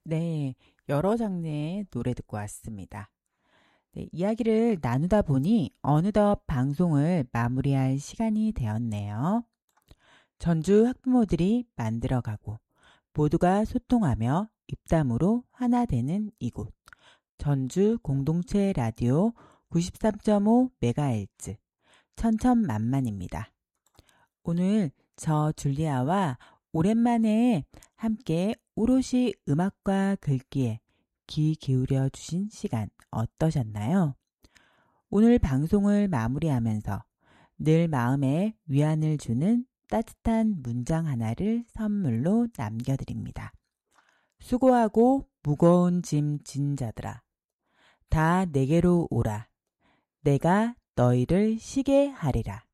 네, 여러 장르의 노래 듣고 왔습니다. 네, 이야기를 나누다 보니 어느덧 방송을 마무리할 시간이 되었네요. 전주 학부모들이 만들어가고 모두가 소통하며 입담으로 하나 되는 이곳. 전주 공동체 라디오 93.5MHz 천천만만입니다. 오늘 저 줄리아와 오랜만에 함께 오롯이 음악과 글귀에 귀 기울여 주신 시간 어떠셨나요? 오늘 방송을 마무리하면서 늘 마음에 위안을 주는 따뜻한 문장 하나를 선물로 남겨드립니다. 수고하고 무거운 짐 진 자들아, 다 내게로 오라. 내가 너희를 쉬게 하리라.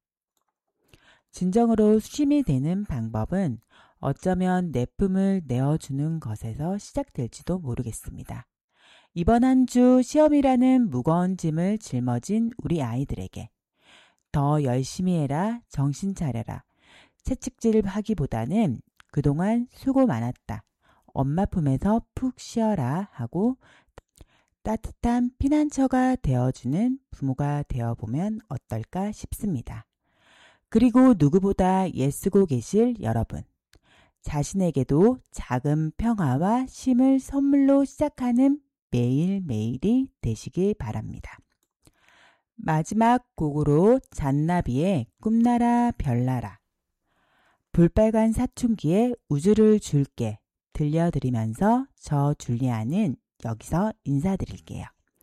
진정으로 쉼이 되는 방법은 어쩌면 내품을 내어주는 것에서 시작될지도 모르겠습니다. 이번 한 주 시험이라는 무거운 짐을 짊어진 우리 아이들에게 더 열심히 해라, 정신 차려라, 채찍질 하기보다는 그동안 수고 많았다, 엄마 품에서 푹 쉬어라 하고 따뜻한 피난처가 되어주는 부모가 되어보면 어떨까 싶습니다. 그리고 누구보다 애쓰고 계실 여러분, 자신에게도 작은 평화와 쉼을 선물로 시작하는 매일매일이 되시길 바랍니다. 마지막 곡으로 잔나비의 꿈나라 별나라, 불빨간 사춘기에 우주를 줄게 들려드리면서 저 줄리아는 여기서 인사드릴게요.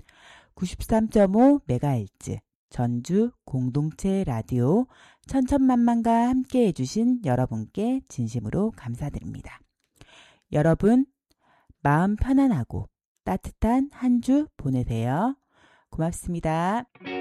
93.5MHz 전주 공동체 라디오 천천만만과 함께 해주신 여러분께 진심으로 감사드립니다. 여러분, 마음 편안하고 따뜻한 한 주 보내세요. 고맙습니다.